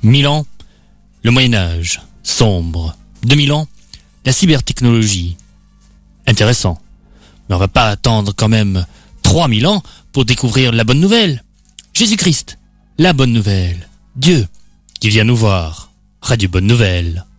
1000 ans, le Moyen-Âge, sombre. 2000 ans, la cybertechnologie. Intéressant. Mais on va pas attendre quand même 3000 ans pour découvrir la bonne nouvelle. Jésus-Christ, la bonne nouvelle. Dieu qui vient nous voir. Radio Bonne Nouvelle.